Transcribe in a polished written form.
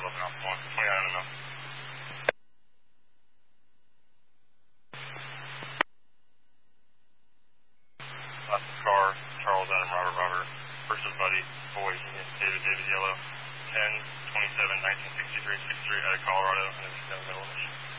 Yellow Mountain 1, 29 and up. Last car, Charles Adam Robert Robert, versus Buddy, Boy, Union, David David Yellow, 10, 27, 1963, 63 out of Colorado, and then middle of the